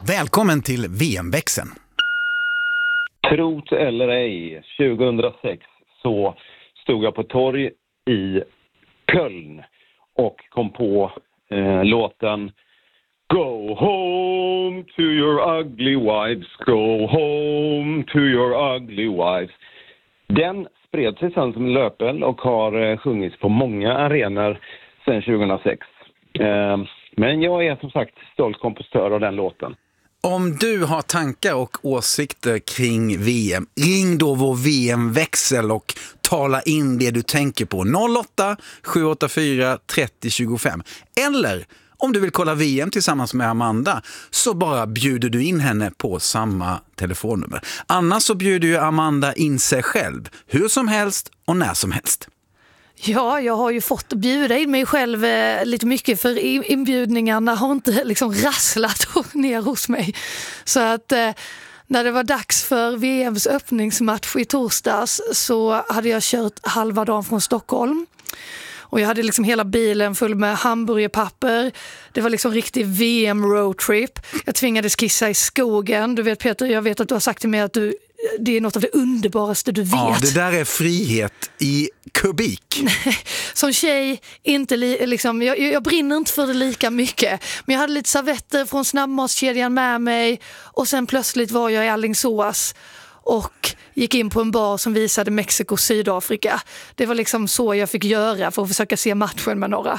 Välkommen till VM-växeln. Trot eller ej, 2006 så stod jag på torg i Köln och kom på låten Go home to your ugly wives, go home to your ugly wives. Den spred sig sen som en löpeld och har sjungits på många arenor sedan 2006. Men jag är som sagt stolt kompositör av den låten. Om du har tankar och åsikter kring VM, ring då vår VM-växel och tala in det du tänker på. 08-784 3025. Eller om du vill kolla VM tillsammans med Amanda så bara bjuder du in henne på samma telefonnummer. Annars så bjuder ju Amanda in sig själv, hur som helst och när som helst. Ja, jag har ju fått bjuda in mig själv lite mycket för inbjudningarna har inte liksom rasslat ner hos mig. Så att när det var dags för VMs öppningsmatch i torsdags så hade jag kört halva dagen från Stockholm. Och jag hade liksom hela bilen full med hamburgerpapper. Det var liksom riktig VM-roadtrip. Jag tvingades kissa i skogen. Du vet Peter, jag vet att du har sagt till mig att det är något av det underbaraste du vet. Ja, det där är frihet i kubik. Som tjej, inte liksom, jag brinner inte för det lika mycket. Men jag hade lite servetter från snabbmatskedjan med mig. Och sen plötsligt var jag i Alingsås och gick in på en bar som visade Mexiko och Sydafrika. Det var liksom så jag fick göra för att försöka se matchen med några.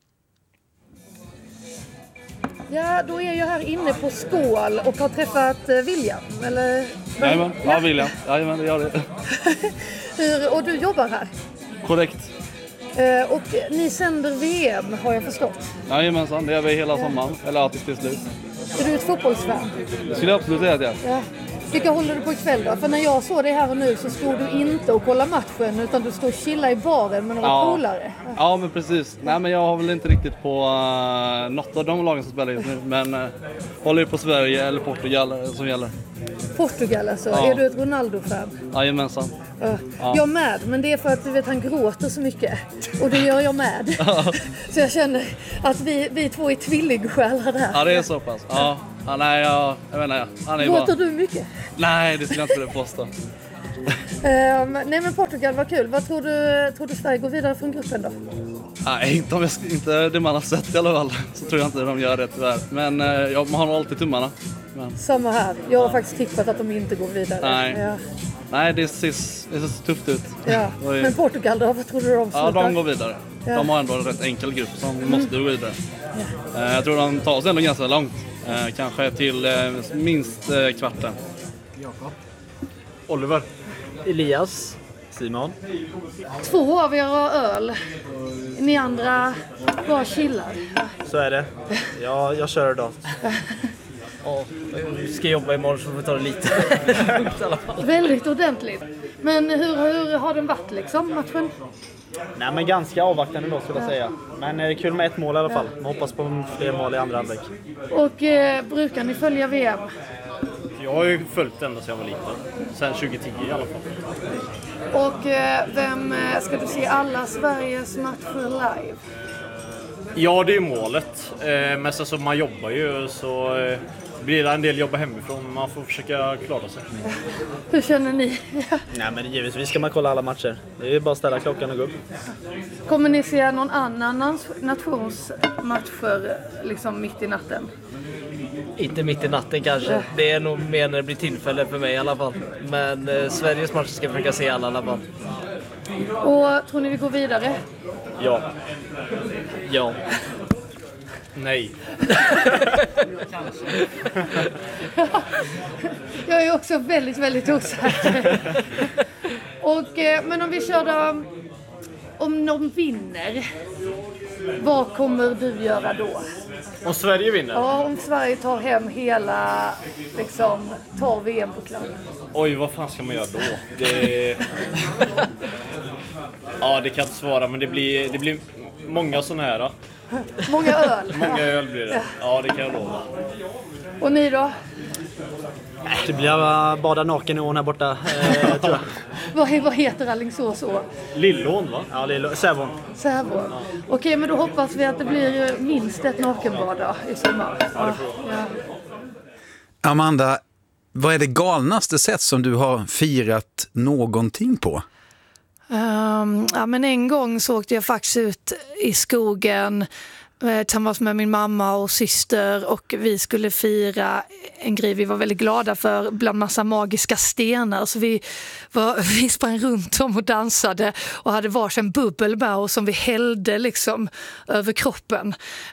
Ja, då är jag här inne på Skål och har träffat William, eller? Jajamän, ja William. Jajamän, det gör det. Och du jobbar här? Korrekt. Och ni sänder VM, har jag förstått? Jajamensan, det gör vi hela sommaren, eller alltid till slut. Är du ett fotbollsfan? Det skulle jag absolut säga att jag är. Ja. Vilka håller du på ikväll då? För när jag såg dig här och nu så stod du inte och kollade matchen utan du stod och chillade i baren med några polare. Ja, men precis. Nej, men jag har väl inte riktigt på något av de lagen som spelar just nu. Men håller på Sverige eller Portugal som gäller. Portugal alltså? Ja. Är du ett Ronaldo-fan? Jajamensan. Jag med, men det är för att du vet han gråter så mycket. Och det gör jag med. Så jag känner att vi två är tvillingsjälar där. Ja, det är så pass. Ja. Nej, jag menar, han är gråter du mycket? Nej, det skulle jag inte vilja påstå. Nej, men Portugal var kul. Vad tror du Sverige går vidare från gruppen då? Nej, inte det man har sett i alla fall. Så tror jag inte de gör det tyvärr. Men man har nog alltid tummarna. Men. Samma här. Jag har faktiskt tippat att de inte går vidare. Nej, Nej det ser tufft ut. Ja. Men Portugal då? Vad tror du de slutar? Ja, de går vidare. Ja. De har ändå en rätt enkel grupp som måste gå vidare. Ja. Jag tror de tar sig ändå ganska långt. Kanske till minst kvarten. Jakob. Oliver. Elias. Simon. 2 av er har öl. Ni andra bara chillar. Så är det. Jag kör idag. Jag ska jobba imorgon så får vi ta det lite. Väldigt ordentligt. Men hur har den varit liksom, matchen? Nej, men ganska avvaktande då skulle jag säga. Men kul med ett mål i alla fall. Man hoppas på fler mål i andra halvlek. Och brukar ni följa VM? Jag har ju följt ända sedan jag var liten. Sen 2010 i alla fall. Och vem ska du se alla Sveriges matcher live? Ja, det är målet. Men sen så man jobbar ju så blir det en del jobba hemifrån. Man får försöka klara sig. Hur känner ni? Nej, men givetvis ska man kolla alla matcher. Det är bara att ställa klockan och gå upp. Kommer ni se någon annan nationsmatcher liksom mitt i natten? Inte mitt i natten kanske. Det är nog mer när det blir tillfälle för mig i alla fall. Men Sveriges matcher ska jag försöka se alla i alla fall. Och tror ni vi går vidare? Ja. Ja. Nej. Jag är också väldigt, väldigt osäker. Men om vi kör då, om någon vinner, vad kommer du göra då? Om Sverige vinner? Ja, om Sverige tar hem hela, liksom, tar VM-pokalen. Oj, vad fan ska man göra då? Ja, det kan jag inte svara, men det blir många sådana här. Många öl. Många öl blir det. Ja, det kan jag lova. Och ni då? Det blir bada naken i ån här borta, tror jag. Vad heter Alingsås å? Lillån, va? Ja, Sävån. Sävån. Ja. Okej, men då hoppas vi att det blir minst ett nakenbad i sommar. Ja, det får. Ja. Amanda, vad är det galnaste sätt som du har firat någonting på? Men en gång så åkte jag faktiskt ut i skogen tillsammans med min mamma och syster och vi skulle fira en grej vi var väldigt glada för bland massa magiska stenar. Så vi sprang runt om och dansade och hade varsin bubbel med oss som vi hällde liksom över kroppen.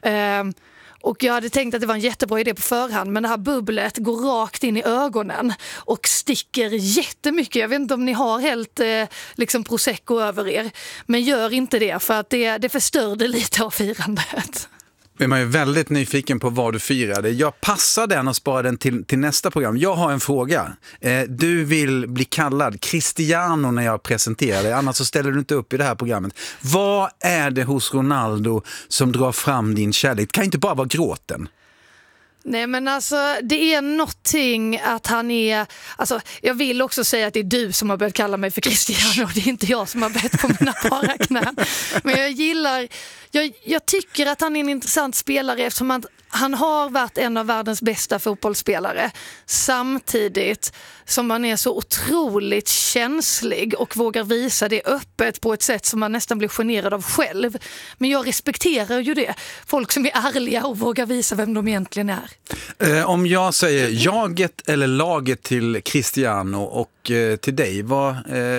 Och jag hade tänkt att det var en jättebra idé på förhand, men det här bubblet går rakt in i ögonen och sticker jättemycket. Jag vet inte om ni har helt liksom prosecco över er, men gör inte det för att det förstörde lite av firandet. Men man är väldigt nyfiken på vad du firade. Jag passar den och sparar den till nästa program. Jag har en fråga. Du vill bli kallad Cristiano när jag presenterar dig, annars så ställer du inte upp i det här programmet. Vad är det hos Ronaldo som drar fram din kärlek? Det kan inte bara vara gråten. Nej, men alltså det är någonting att han är, alltså jag vill också säga att det är du som har börjat kalla mig för Cristiano, det är inte jag som har bett på mina bara knän. Men jag tycker att han är en intressant spelare eftersom han har varit en av världens bästa fotbollsspelare samtidigt som han är så otroligt känslig och vågar visa det öppet på ett sätt som man nästan blir generad av själv. Men jag respekterar ju det. Folk som är ärliga och vågar visa vem de egentligen är. Om jag säger jaget eller laget till Cristiano och till dig, vad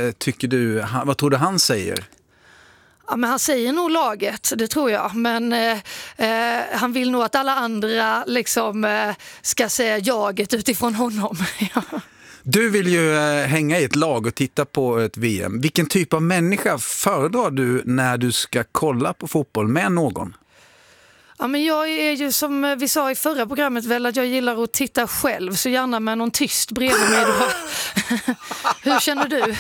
tror du han säger? Ja, men han säger nog laget, det tror jag. Men han vill nog att alla andra liksom, ska säga jaget utifrån honom. Du vill ju hänga i ett lag och titta på ett VM. Vilken typ av människa föredrar du när du ska kolla på fotboll med någon? Ja, men jag är ju som vi sa i förra programmet väl att jag gillar att titta själv. Så gärna med någon tyst bredvid mig då. Hur känner du?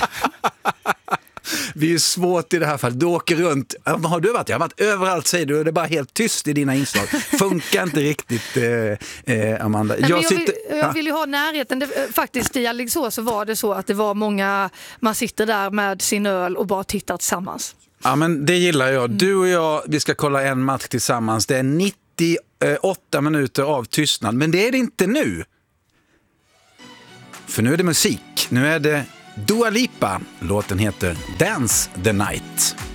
Det är svårt i det här fallet. Du åker runt. Vad har du varit? Jag har varit överallt, säger du. Det är bara helt tyst i dina inslag. Funkar inte riktigt, Amanda. Jag vill ju ha närheten. Faktiskt i Alingsås så var det så att det var många, man sitter där med sin öl och bara tittar tillsammans. Ja, men det gillar jag. Du och jag, vi ska kolla en match tillsammans. Det är 98 minuter av tystnad. Men det är det inte nu. För nu är det musik. Nu är det Dua Lipa. Låten heter Dance the Night.